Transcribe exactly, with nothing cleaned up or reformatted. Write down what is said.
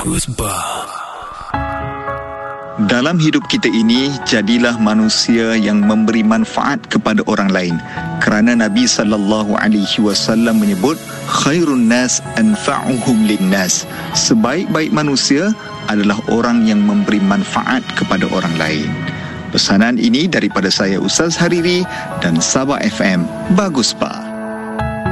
Bagus Bah. Dalam hidup kita ini, jadilah manusia yang memberi manfaat kepada orang lain. Kerana Nabi sallallahu alaihi wasallam menyebut, khairun nas anfa'uhum linnas. Sebaik-baik manusia adalah orang yang memberi manfaat kepada orang lain. Pesanan ini daripada saya Ustaz Hariri dan Sabah F M. Bagus Bah.